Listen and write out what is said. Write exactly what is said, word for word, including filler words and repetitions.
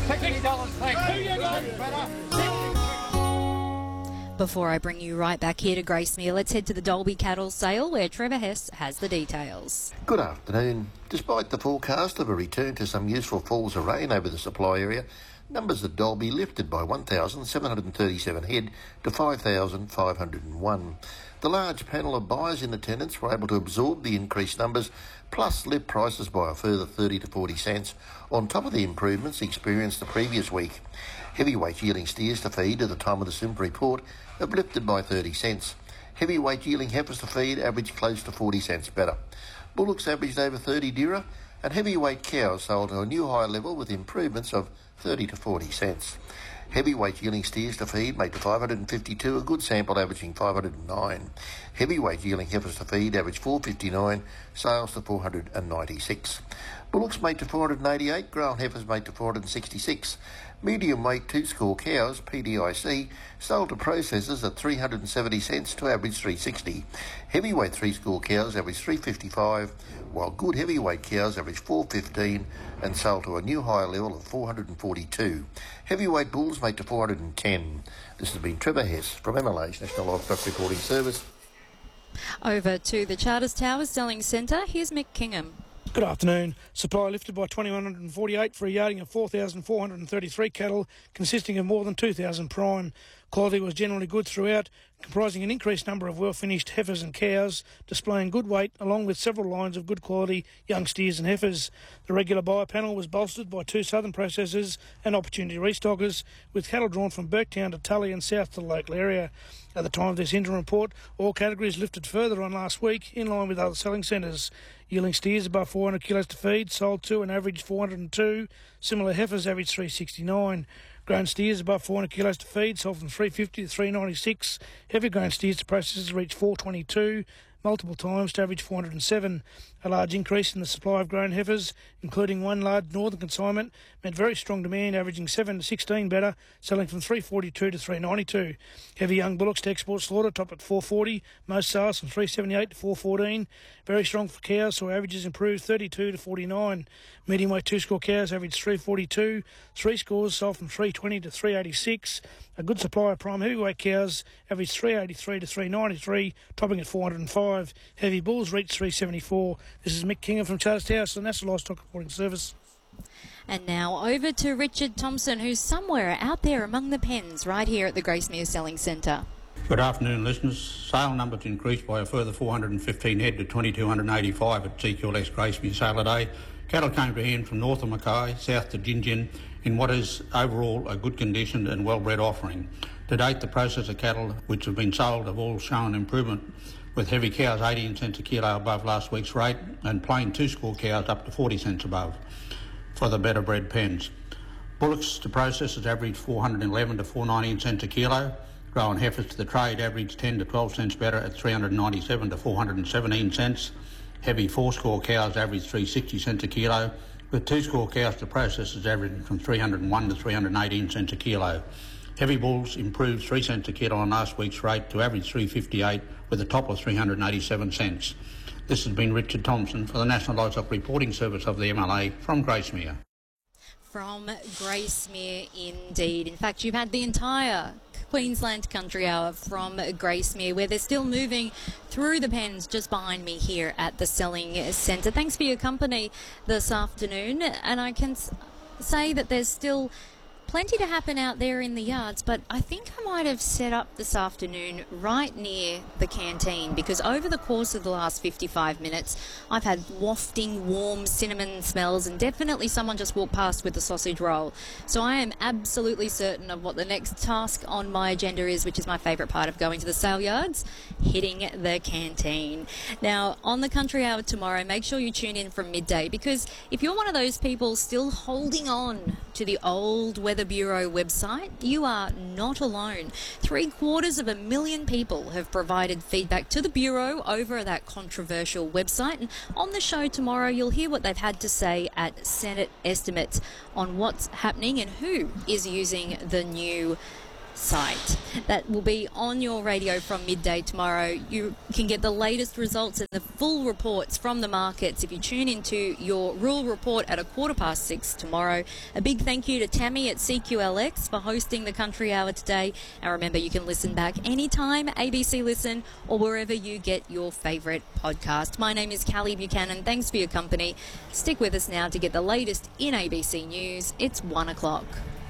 sixty dollars, thanks. Who you got? Better. Before I bring you right back here to Gracemere, let's head to the Dalby Cattle Sale where Trevor Hess has the details. Good afternoon. Despite the forecast of a return to some useful falls of rain over the supply area, numbers at Dalby lifted by one thousand seven hundred thirty-seven head to five thousand five hundred one. The large panel of buyers in attendance were able to absorb the increased numbers, plus lift prices by a further thirty to forty cents, on top of the improvements experienced the previous week. Heavyweight yielding steers to feed at the time of the Simp report have lifted by thirty cents. Heavyweight yielding heifers to feed averaged close to forty cents better. Bullocks averaged over thirty dirham, and heavyweight cows sold to a new high level with improvements of thirty to forty cents. Heavyweight yielding steers to feed made to five hundred fifty-two, a good sample averaging five hundred nine. Heavyweight yielding heifers to feed averaged four hundred fifty-nine, sales to four hundred ninety-six. Bullocks made to four hundred eighty-eight, grown heifers made to four hundred sixty-six. Medium weight two-score cows, P D I C, sold to processors at three hundred seventy cents to average three hundred sixty. Heavyweight three-score cows averaged three hundred fifty-five, while good heavyweight cows averaged four hundred fifteen and sold to a new high level of four hundred forty-two. Heavyweight bulls made to four hundred ten. This has been Trevor Hess from M L A's National Livestock Reporting Service. Over to the Charters Towers Selling Centre, here's Mick Kingham. Good afternoon. Supply lifted by two thousand one hundred forty-eight for a yarding of four thousand four hundred thirty-three cattle, consisting of more than two thousand prime. Quality was generally good throughout, comprising an increased number of well-finished heifers and cows, displaying good weight, along with several lines of good quality young steers and heifers. The regular buyer panel was bolstered by two southern processors and opportunity restockers, with cattle drawn from Burketown to Tully and south to the local area. At the time of this interim report, all categories lifted further on last week, in line with other selling centres. Yielding steers above four hundred kilos to feed sold to an average four hundred two. Similar heifers averaged three hundred sixty-nine. Grown steers above four hundred kilos to feed sold from three hundred fifty to three hundred ninety-six. Heavy grown steers to processors reached four hundred twenty-two, multiple times to average four hundred seven. A large increase in the supply of grown heifers, including one large northern consignment, meant very strong demand, averaging seven to sixteen better, selling from three hundred forty-two to three hundred ninety-two. Heavy young bullocks to export slaughter topped at four hundred forty, most sales from three hundred seventy-eight to four hundred fourteen. Very strong for cows, so averages improved thirty-two to forty-nine. Medium weight two-score cows averaged three hundred forty-two, three scores sold from three hundred twenty to three hundred eighty-six. A good supply of prime heavyweight cows averaged three hundred eighty-three to three hundred ninety-three, topping at four hundred five. Heavy bulls reached three hundred seventy-four. This is Mick Kingham from Charters Towers, the National Livestock Reporting Service. And now over to Richard Thompson, who's somewhere out there among the pens right here at the Gracemere Selling Centre. Good afternoon, listeners. Sale numbers increased by a further four hundred fifteen head to two thousand two hundred eighty-five at C Q L X Gracemere sale day. Cattle came to hand from north of Mackay, south to Gingin, in what is overall a good condition and well-bred offering. To date, the processor cattle which have been sold have all shown improvement, with heavy cows eighteen cents a kilo above last week's rate and plain two-score cows up to forty cents above for the better bred pens. Bullocks to processors averaged four hundred eleven to four hundred nineteen cents a kilo. Grown heifers to the trade averaged ten to twelve cents better at three hundred ninety-seven to four hundred seventeen cents. Heavy four-score cows averaged three hundred sixty cents a kilo, with two-score cows to processors averaging from three hundred one to three hundred eighteen cents a kilo. Heavy bulls improved three cents a kilo on last week's rate to average three hundred fifty-eight, with a top of three hundred eighty-seven cents. This has been Richard Thompson for the National Livestock Reporting Service of the M L A from Gracemere. From Gracemere, indeed. In fact, you've had the entire Queensland Country Hour from Gracemere, where they're still moving through the pens just behind me here at the Selling Centre. Thanks for your company this afternoon, and I can say that there's still plenty to happen out there in the yards, but I think I might have set up this afternoon right near the canteen, because over the course of the last fifty-five minutes I've had wafting warm cinnamon smells, and definitely someone just walked past with a sausage roll. So I am absolutely certain of what the next task on my agenda is, which is my favourite part of going to the sale yards, hitting the canteen. Now, on the Country Hour tomorrow, make sure you tune in from midday, because if you're one of those people still holding on to the old Weather Bureau website, you are not alone. Three quarters of a million people have provided feedback to the Bureau over that controversial website, and on the show tomorrow you'll hear what they've had to say at Senate estimates on what's happening and who is using the new site. That will be on your radio from midday tomorrow. You can get the latest results and the full reports from the markets if you tune into your rural report at a quarter past six tomorrow. A big thank you to Tammy at C Q L X for hosting the Country Hour today. And remember, you can listen back anytime, A B C Listen, or wherever you get your favourite podcast. My name is Callie Buchanan. Thanks for your company. Stick with us now to get the latest in A B C News. It's one o'clock.